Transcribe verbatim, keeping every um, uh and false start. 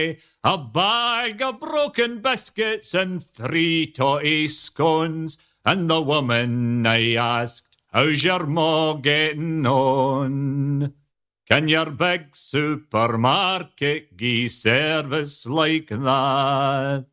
a bag of broken biscuits and three totty scones. And the woman I asked, how's your ma getting on? Can your big supermarket gie service like that?